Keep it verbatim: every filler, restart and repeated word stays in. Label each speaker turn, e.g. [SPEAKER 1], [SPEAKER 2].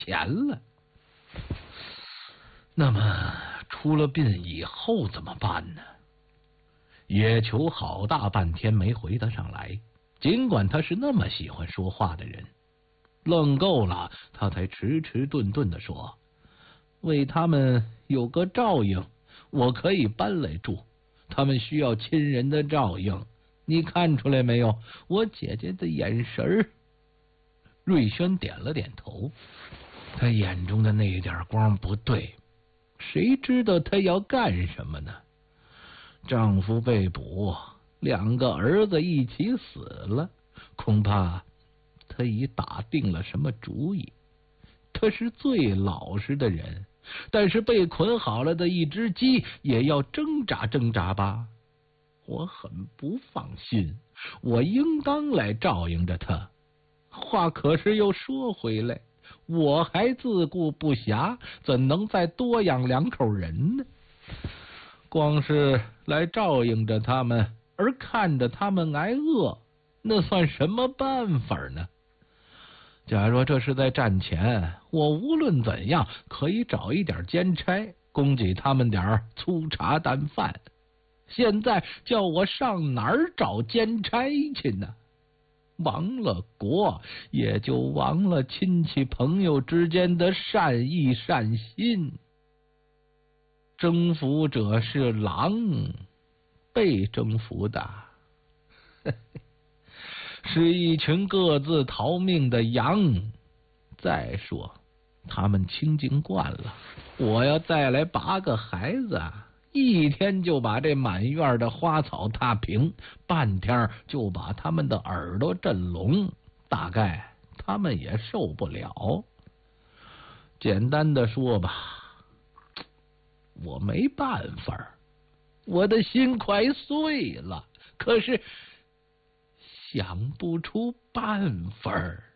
[SPEAKER 1] 钱了。那么出了殡以后怎么办呢？野球好大半天没回答上来，尽管他是那么喜欢说话的人。愣够了，他才迟迟顿顿地说：为他们有个照应，我可以搬来住，他们需要亲人的照应，你看出来没有？我姐姐的眼神儿。瑞轩点了点头，他眼中的那点光不对，谁知道他要干什么呢？丈夫被捕，两个儿子一起死了，恐怕他已打定了什么主意。他是最老实的人，但是被捆好了的一只鸡也要挣扎挣扎吧。我很不放心，我应当来照应着他。话可是又说回来，我还自顾不暇，怎能再多养两口人呢？光是来照应着他们，而看着他们挨饿，那算什么办法呢？假若这是在战前，我无论怎样可以找一点兼差，供给他们点粗茶淡饭。现在叫我上哪儿找兼差去呢？亡了国，也就亡了亲戚朋友之间的善意善心。征服者是狼，被征服的是一群各自逃命的羊。再说他们清静惯了，我要再来拔个孩子，一天就把这满院的花草踏平，半天就把他们的耳朵震聋，大概他们也受不了。简单的说吧，我没办法，我的心快碎了，可是想不出办法。